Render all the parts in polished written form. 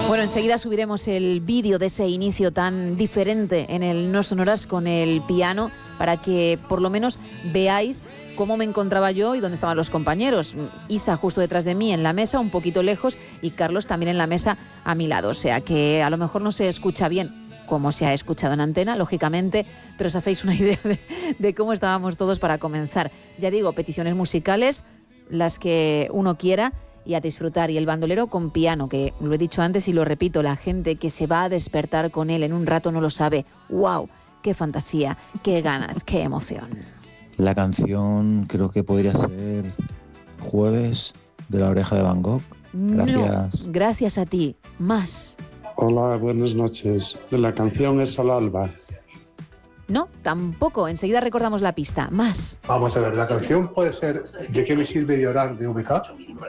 Bueno, enseguida subiremos el vídeo de ese inicio tan diferente en el No Sonoras con el piano para que por lo menos veáis cómo me encontraba yo y dónde estaban los compañeros. Isa justo detrás de mí en la mesa, un poquito lejos, y Carlos también en la mesa a mi lado. O sea que a lo mejor no se escucha bien como se ha escuchado en antena, lógicamente, pero os hacéis una idea de cómo estábamos todos para comenzar. Ya digo, peticiones musicales, las que uno quiera, y a disfrutar. Y el bandolero con piano, que lo he dicho antes y lo repito, la gente que se va a despertar con él en un rato no lo sabe. ¡Wow! ¡Qué fantasía! ¡Qué ganas! ¡Qué emoción! La canción creo que podría ser Jueves, de La Oreja de Van Gogh. Gracias. No, gracias a ti. Más. Hola, buenas noches. La canción es Al Alba. No, tampoco. Enseguida recordamos la pista. Más. Vamos a ver, la canción puede ser ¿De qué me sirve llorar de OBK?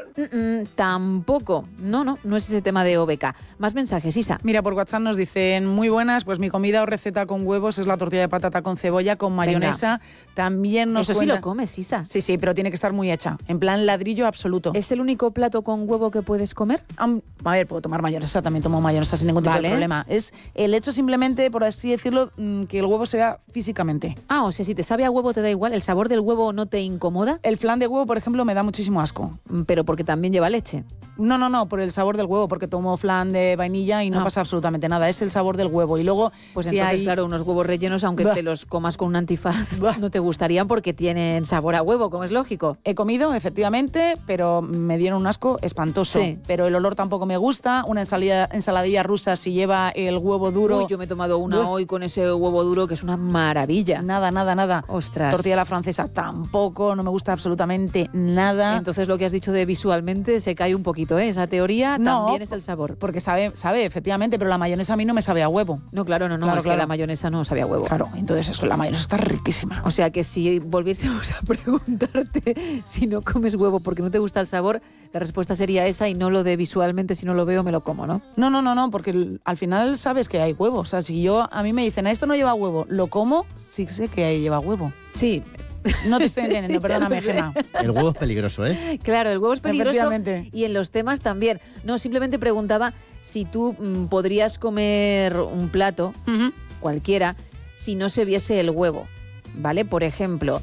Tampoco. No es ese tema de OBK. Más mensajes, Isa. Mira, por WhatsApp nos dicen, muy buenas, pues mi comida o receta con huevos es la tortilla de patata con cebolla, con mayonesa. Venga. También nos Eso cuenta... sí lo comes, Isa. Sí, pero tiene que estar muy hecha, en plan ladrillo absoluto. ¿Es el único plato con huevo que puedes comer? A ver, puedo tomar mayonesa, también tomo mayonesa sin ningún tipo de problema. Es el hecho simplemente, por así decirlo, que el huevo se vea físicamente. Ah, o sea, si te sabe a huevo te da igual, ¿el sabor del huevo no te incomoda? El flan de huevo, por ejemplo, me da muchísimo asco. Pero porque también lleva leche. No, por el sabor del huevo, porque tomo flan de vainilla y no pasa absolutamente nada, es el sabor del huevo. Y luego, pues si entonces, claro, unos huevos rellenos, aunque te los comas con un antifaz, no te gustarían porque tienen sabor a huevo, como es lógico. He comido, efectivamente, pero me dieron un asco espantoso. Sí. Pero el olor tampoco me gusta. Una ensaladilla rusa si lleva el huevo duro. Uy, yo me he tomado una hoy con ese huevo duro que es una maravilla. Nada. Ostras. Tortilla a la francesa tampoco, no me gusta absolutamente nada. Entonces lo que has dicho de visualmente se cae un poquito, ¿eh? Esa teoría también es el sabor. Porque sabe, efectivamente, pero la mayonesa a mí no me sabe a huevo. No, claro, que la mayonesa no sabe a huevo. Claro, entonces la mayonesa está riquísima. O sea que si volviésemos a preguntarte si no comes huevo porque no te gusta el sabor, la respuesta sería esa y no lo de visualmente, si no lo veo me lo como, ¿no? No, porque al final sabes que hay huevo. O sea, si a mí me dicen, esto no lleva huevo, lo como, sí sé que ahí lleva huevo. Sí. No te estoy entendiendo, perdóname, Gemma. El huevo es peligroso, ¿eh? Claro, el huevo es peligroso y en los temas también. No, simplemente preguntaba si tú podrías comer un plato, cualquiera, si no se viese el huevo, ¿vale? Por ejemplo,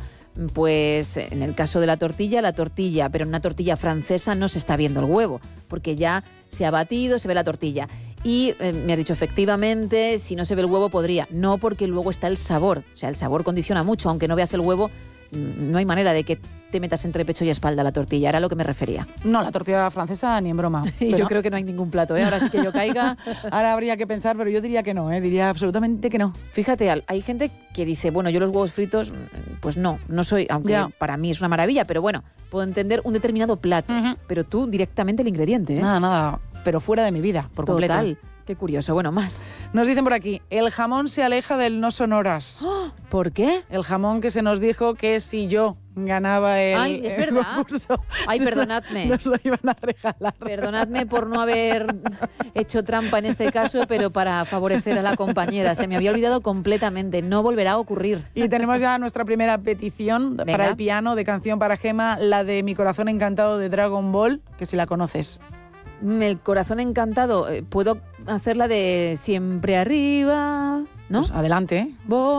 pues en el caso de la tortilla, pero en una tortilla francesa no se está viendo el huevo, porque ya se ha batido, se ve la tortilla. Y me has dicho, efectivamente, si no se ve el huevo podría. No, porque luego está el sabor. O sea, el sabor condiciona mucho. Aunque no veas el huevo, no hay manera de que te metas entre pecho y espalda la tortilla. Era a lo que me refería. No, la tortilla francesa ni en broma. Y yo creo que no hay ningún plato, ¿eh? Ahora sí que yo caiga. Ahora habría que pensar, pero yo diría que no, ¿eh? Diría absolutamente que no. Fíjate, hay gente que dice, bueno, yo los huevos fritos, pues no soy, aunque para mí es una maravilla, pero bueno, puedo entender un determinado plato. Pero tú directamente el ingrediente, ¿eh? Nada. Pero fuera de mi vida, por completo. Total. Qué curioso. Bueno, más. Nos dicen por aquí, el jamón se aleja del No Sonoras. ¿Por qué? El jamón que se nos dijo que si yo ganaba el es verdad. concurso, Perdonadme. Nos lo iban a regalar. Perdonadme por no haber hecho trampa en este caso, pero para favorecer a la compañera. Se me había olvidado completamente. No volverá a ocurrir. Y tenemos ya nuestra primera petición para el piano de canción para Gemma, la de Mi Corazón Encantado de Dragon Ball, que si la conoces. El Corazón Encantado, puedo hacerla de Siempre Arriba, ¿no? Pues adelante.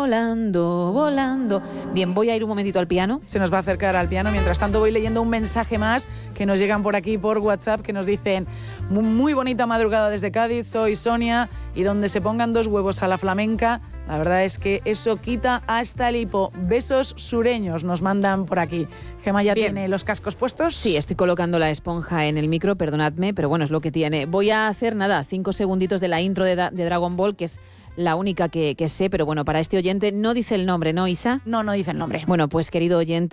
Volando. Bien, voy a ir un momentito al piano. Se nos va a acercar al piano. Mientras tanto voy leyendo un mensaje más que nos llegan por aquí por WhatsApp, que nos dicen, muy bonita madrugada desde Cádiz, soy Sonia, y donde se pongan 2 huevos a la flamenca, la verdad es que eso quita hasta el hipo. Besos sureños nos mandan por aquí. Gemma ya tiene los cascos puestos. Sí, estoy colocando la esponja en el micro, perdonadme, pero bueno, es lo que tiene. Voy a hacer 5 segunditos de la intro de Dragon Ball, que es la única que sé, pero bueno, para este oyente no dice el nombre, ¿no, Isa? No dice el nombre. Bueno, pues querido oyente,